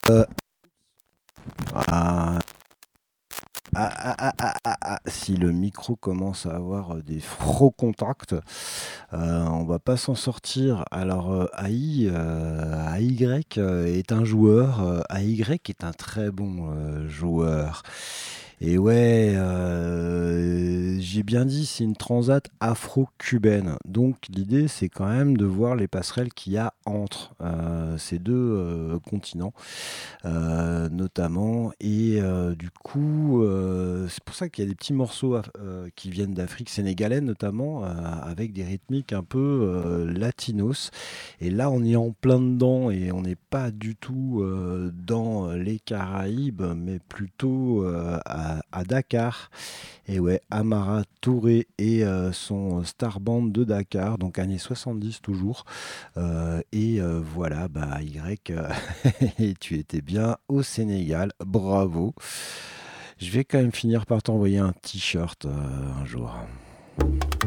Euh, ah, si le micro commence à avoir des gros contacts, on va pas s'en sortir. Alors, AY est un joueur. AY est un très bon joueur. Et ouais, j'ai bien dit, c'est une transat afro-cubaine. Donc l'idée, c'est quand même de voir les passerelles qu'il y a entre ces deux continents, notamment. Et du coup, c'est pour ça qu'il y a des petits morceaux qui viennent d'Afrique sénégalaise, notamment, avec des rythmiques un peu latinos. Et là, on est en plein dedans et on n'est pas du tout dans les Caraïbes, mais plutôt à Dakar. Et ouais, Amara Touré et son Star Band de Dakar, donc années 70 toujours. Voilà, bah Y, et tu étais bien au Sénégal, bravo. Je vais quand même finir par t'envoyer un t-shirt un jour.